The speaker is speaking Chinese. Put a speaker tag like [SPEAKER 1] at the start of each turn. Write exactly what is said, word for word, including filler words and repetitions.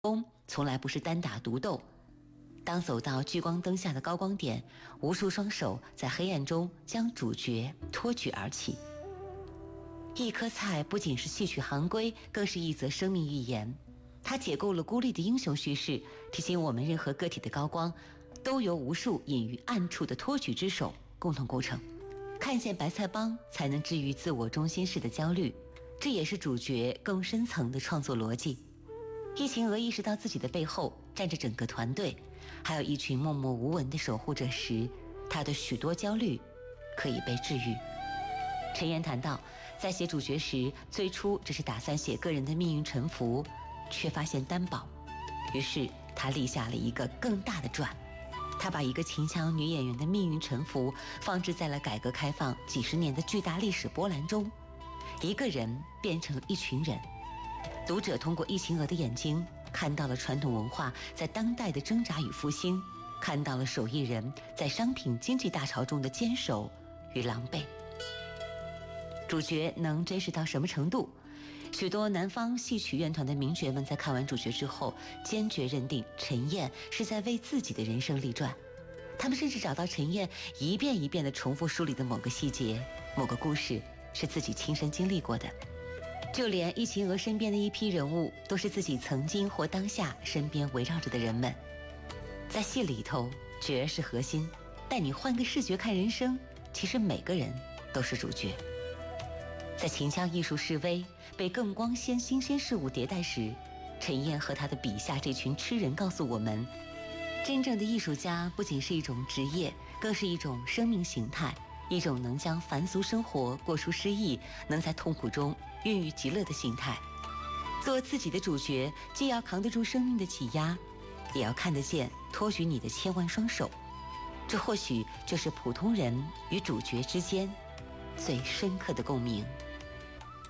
[SPEAKER 1] 功从来不是单打独斗。当走到聚光灯下的高光点，无数双手在黑暗中将主角托举而起。一颗菜不仅是戏曲行规，更是一则生命寓言。它解构了孤立的英雄叙事，提醒我们任何个体的高光都由无数隐于暗处的托举之手共同构成。看见白菜帮，才能治愈自我中心式的焦虑，这也是主角更深层的创作逻辑。一秦娥意识到自己的背后站着整个团队，还有一群默默无闻的守护者时，他的许多焦虑可以被治愈。陈岩谈到，在写主角时，最初只是打算写个人的命运沉浮，却发现单薄，于是他立下了一个更大的传。他把一个秦腔女演员的命运沉浮放置在了改革开放几十年的巨大历史波澜中，一个人变成了一群人。读者通过一秦娥的眼睛，看到了传统文化在当代的挣扎与复兴，看到了手艺人在商品经济大潮中的坚守与狼狈。主角能真实到什么程度？许多南方戏曲院团的名角们在看完主角之后，坚决认定陈燕是在为自己的人生立传。他们甚至找到陈燕一遍一遍地重复书里的某个细节，某个故事是自己亲身经历过的。就连一秦娥身边的一批人物，都是自己曾经或当下身边围绕着的人们。在戏里头，角儿是核心，带你换个视觉看人生，其实每个人都是主角。在秦腔艺术式微，被更光鲜新鲜事物迭代时，陈燕和他的笔下这群痴人告诉我们，真正的艺术家不仅是一种职业，更是一种生命形态，一种能将凡俗生活过出诗意，能在痛苦中孕育极乐的心态。做自己的主角，既要扛得住生命的挤压，也要看得见托举你的千万双手。这或许就是普通人与主角之间最深刻的共鸣。